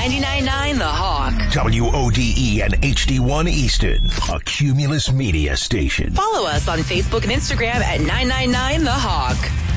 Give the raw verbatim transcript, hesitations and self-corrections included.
ninety-nine point nine The Hawk. W O D E and H D one Easton, a Cumulus Media station. Follow us on Facebook and Instagram at nine nine nine The Hawk.